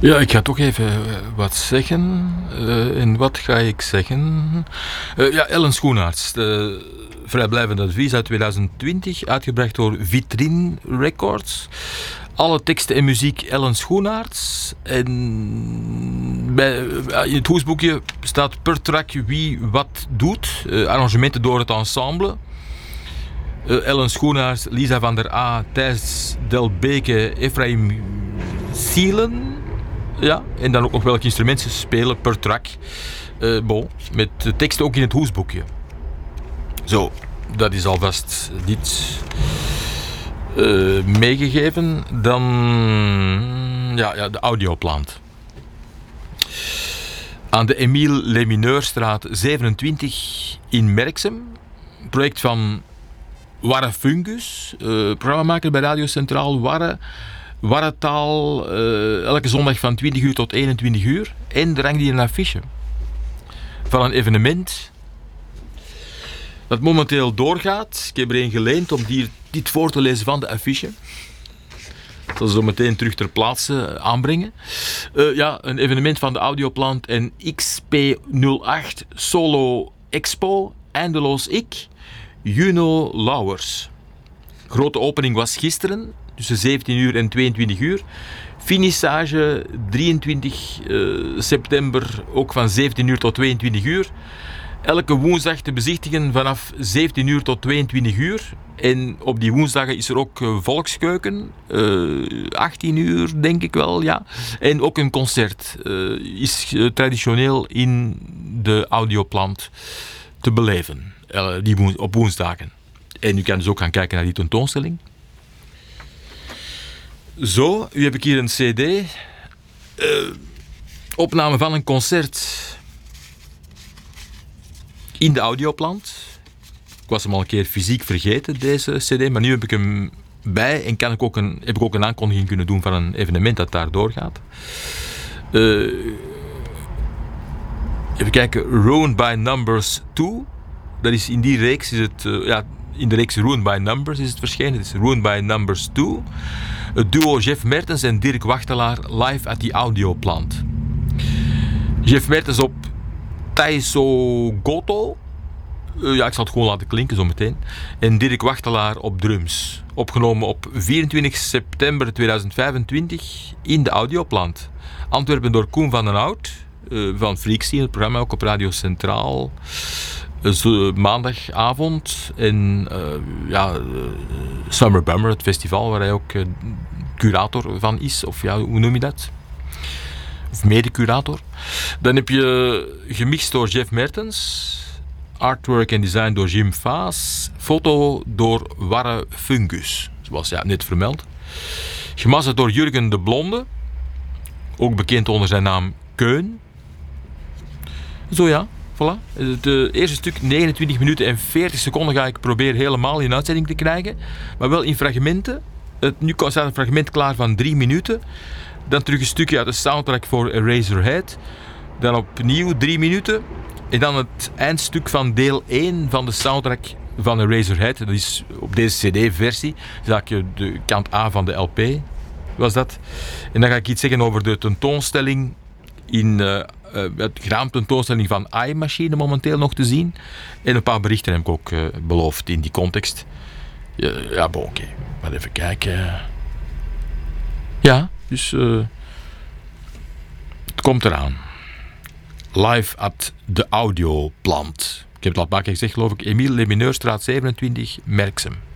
Ja, ik ga toch even wat zeggen. En wat ga ik zeggen? Ellen Schoenaerts, vrijblijvend advies uit 2020, uitgebracht door Vitrine Records. Alle teksten en muziek Ellen Schoenaerts. En in het hoesboekje staat per track wie wat doet. Arrangementen door het ensemble. Ellen Schoenaerts, Lisa van der A, Thijs Delbeke, Efraim Sielen. Ja, en dan ook nog welke instrumenten ze spelen per track. Met de tekst ook in het hoesboekje. Zo, dat is alvast dit meegegeven. Dan de audioplant. Aan de Emile Lemineurstraat 27 in Merksem. Project van Warre Fungus, programmamaker bij Radio Centraal Warre. Warretaal, elke zondag van 20 uur tot 21 uur. En er hangt hier een affiche van een evenement dat momenteel doorgaat. Ik heb er een geleend om dit voor te lezen van de affiche. Dat zal zo meteen terug ter plaatse aanbrengen. Een evenement van de Audioplant en XP08 Solo Expo, Eindeloos Ik, Juno Lauwers. Grote opening was gisteren, tussen 17 uur en 22 uur. Finissage 23 september, ook van 17 uur tot 22 uur. Elke woensdag te bezichtigen vanaf 17 uur tot 22 uur. En op die woensdagen is er ook volkskeuken. 18 uur, denk ik wel, ja. En ook een concert is traditioneel in de Audioplant te beleven. Op woensdagen. En u kan dus ook gaan kijken naar die tentoonstelling. Zo, u heb ik hier een cd. Opname van een concert in de Audioplant. Ik was hem al een keer fysiek vergeten, deze cd, maar nu heb ik hem bij en heb ik ook een aankondiging kunnen doen van een evenement dat daar doorgaat. Even kijken, Ruined by Numbers 2. Dat is in die reeks, in de reeks Ruined by Numbers is het verschenen. Het is Ruined by Numbers 2. Het duo Jeff Mertens en Dirk Wachtelaar live at die Audioplant. Jeff Mertens op Taiso Goto. Ik zal het gewoon laten klinken zo meteen. En Dirk Wachtelaar op drums. Opgenomen op 24 september 2025 in de Audioplant. Antwerpen door Koen van den Hout. Van Freakscene, het programma ook op Radio Centraal. Maandagavond. En Summer Bummer, het festival waar hij ook curator van is. Of ja, hoe noem je dat? Of mede-curator. Dan heb je gemixt door Jeff Mertens. Artwork en design door Jim Vaas. Foto door Warre Fungus. Zoals net vermeld. Gemasterd door Jurgen de Blonde. Ook bekend onder zijn naam Keun. Zo ja, voilà. Het eerste stuk 29 minuten en 40 seconden ga ik proberen helemaal in uitzending te krijgen. Maar wel in fragmenten. Nu staat een fragment klaar van 3 minuten. Dan terug een stukje uit de soundtrack voor Eraserhead. Dan opnieuw 3 minuten. En dan het eindstuk van deel 1 van de soundtrack van Eraserhead. Dat is op deze cd-versie. Dat is de kant A van de LP. Was dat. En dan ga ik iets zeggen over de tentoonstelling in het graamtentoonstelling van iMachine momenteel nog te zien. En een paar berichten heb ik ook beloofd in die context. Oké. Maar even kijken. Ja, dus het komt eraan. Live at de Audioplant. Ik heb het al een paar keer gezegd, geloof ik. Emile Lemineurstraat 27, Merksem.